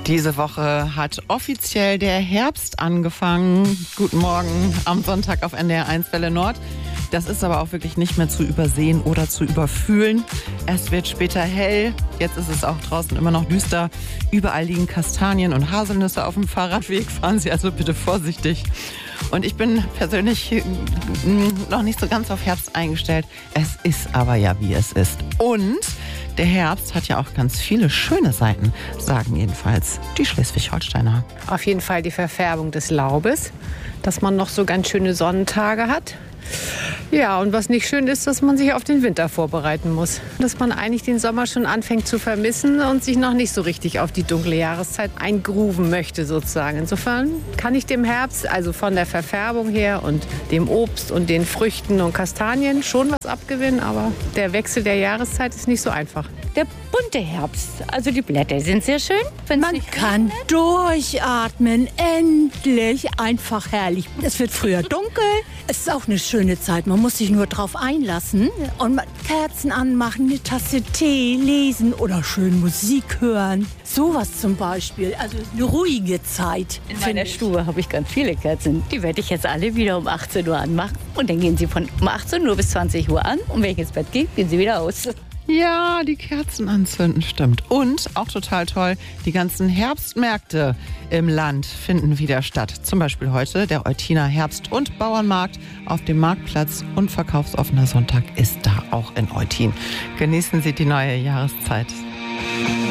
Diese Woche hat offiziell der Herbst angefangen. Guten Morgen am Sonntag auf NDR 1 Welle Nord. Das ist aber auch wirklich nicht mehr zu übersehen oder zu überfühlen. Es wird später hell. Jetzt ist es auch draußen immer noch düster. Überall liegen Kastanien und Haselnüsse auf dem Fahrradweg. Fahren Sie also bitte vorsichtig. Und ich bin persönlich noch nicht so ganz auf Herbst eingestellt. Es ist aber ja, wie es ist. Und der Herbst hat ja auch ganz viele schöne Seiten, sagen jedenfalls die Schleswig-Holsteiner. Auf jeden Fall die Verfärbung des Laubes, dass man noch so ganz schöne Sonnentage hat. Ja, und was nicht schön ist, dass man sich auf den Winter vorbereiten muss. Dass man eigentlich den Sommer schon anfängt zu vermissen und sich noch nicht so richtig auf die dunkle Jahreszeit eingrooven möchte sozusagen. Insofern kann ich dem Herbst, also von der Verfärbung her und dem Obst und den Früchten und Kastanien schon was abgewinnen, aber der Wechsel der Jahreszeit ist nicht so einfach. Der bunte Herbst, also die Blätter sind sehr schön. Man kann durchatmen, endlich, einfach herrlich. Es wird früher dunkel, es ist auch eine schöne Zeit, man muss sich nur drauf einlassen und Kerzen anmachen, eine Tasse Tee, lesen oder schön Musik hören. Sowas zum Beispiel, also eine ruhige Zeit. In meiner Stube habe ich ganz viele Kerzen. Die werde ich jetzt alle wieder um 18 Uhr anmachen. Und dann gehen sie von um 18 Uhr bis 20 Uhr an. Und wenn ich ins Bett gehe, gehen sie wieder aus. Ja, die Kerzen anzünden, stimmt. Und auch total toll, die ganzen Herbstmärkte im Land finden wieder statt. Zum Beispiel heute der Eutiner Herbst- und Bauernmarkt auf dem Marktplatz und verkaufsoffener Sonntag ist da auch in Eutin. Genießen Sie die neue Jahreszeit.